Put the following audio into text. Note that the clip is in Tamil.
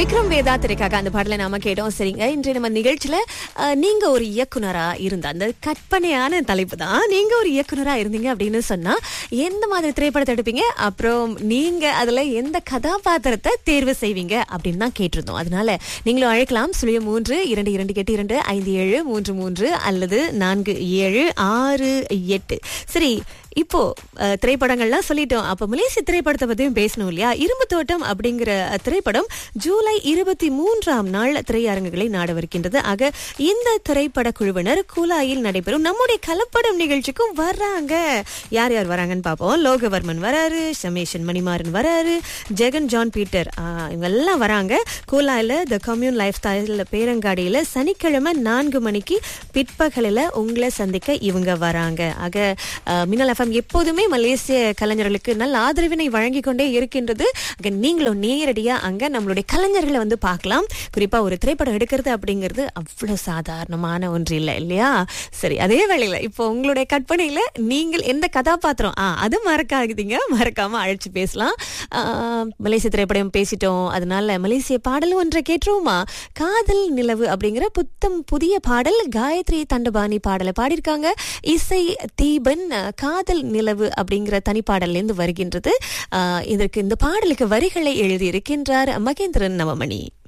விக்ரம் வேதா திரைக்காக அந்த பாடலை நாம கேட்டோம். சரிங்க, இன்றைய நம்ம நிகழ்ச்சியில நீங்க ஒரு இயக்குனரா இருந்த அந்த கற்பனையான தலைப்பு தான். நீங்க ஒரு இயக்குனரா இருந்தீங்க அப்படின்னு சொன்னா எந்த மாதிரி திரைப்படத்தை எடுப்பீங்க, அப்புறம் நீங்க அதுல எந்த கதாபாத்திரத்தை தேர்வு செய்வீங்க அப்படின்னு தான் கேட்டிருந்தோம். அதனால நீங்களும் அழைக்கலாம் 0322825733 அல்லது 4768. சரி, இப்போ திரைப்படங்கள்லாம் சொல்லிட்டோம். அப்ப மலேசிய திரைப்படத்தை பத்தியும் பேசணும் இல்லையா? இரும்பு தோட்டம் அப்படிங்கிற திரைப்படம் ஜூலை 23ஆம் நாள் திரையரங்குகளை நாடவிருக்கின்றது. ஆக இந்த திரைப்பட குழுவினர் கூலாயில் நடைபெறும் நம்முடைய கலப்படம் நிகழ்ச்சிக்கும் வர்றாங்க. யார் யார் வராங்கன்னு பார்ப்போம். லோகவர்மன் வராரு, சமேஷன் மணிமாறன் வராரு, ஜெகன் ஜான் பீட்டர் இவங்க எல்லாம் வராங்க. கூலாயில த கம்யூன் லைஃப் ஸ்டைல் பேரங்காடியில சனிக்கிழமை 4 மணிக்கு பிற்பகலில் உங்களை சந்திக்க இவங்க வராங்க. ஆக மின்னல் எஃப்எம் எப்போதுமே மலேசிய கலைஞர்களுக்கு நல்ல ஆதரவினை வழங்கி கொண்டே இருக்கின்றது. நீங்களும் நேரடியா அங்க நம்மளுடைய கலைஞர்களை வந்து பார்க்கலாம். குறிப்பா ஒரு திரைப்படம் எடுக்கிறது அப்படிங்கிறது அவ்வளவு சாதாரணமான ஒன்று இல்லை இல்லையா? சரி, அதே வேளையில இப்போ உங்களுடைய கற்பனையில நீங்கள் எந்த கதாபாத்திரம் அது மறக்காம அழைச்சு பேசலாம். மலேசிய திரைப்படம் பேசிட்டோம், அதனால மலேசிய பாடல் ஒன்றை கேட்டுருவோமா? காதல் நிலவு அப்படிங்கிற புதிய பாடல் காயத்ரி தண்டபாணி பாடலை பாடியிருக்காங்க. இசை தீபன். காதல் நிலவு அப்படிங்கிற தனிப்பாடல்ல இருந்து வருகின்றது. இதற்கு இந்த பாடலுக்கு வரிகளை எழுதியிருக்கின்றார் மகேந்திரன் நவமணி.